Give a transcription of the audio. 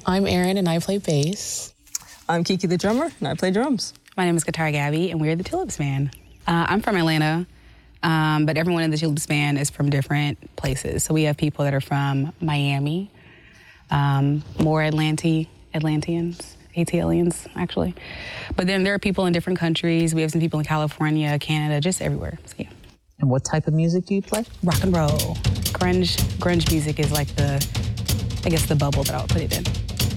I'm Erin, and I play bass. I'm Kiki the drummer, and I play drums. My name is Guitar Gabby, and we're the Tulips Band. I'm from Atlanta, but everyone in the Tulips Band is from different places. So we have people that are from Miami, more Atlanteans, ATLians, actually. But then there are people in different countries. We have some people in California, Canada, just everywhere. So, yeah. And what type of music do you play? Rock and roll. Grunge music is like the bubble that I would put it in.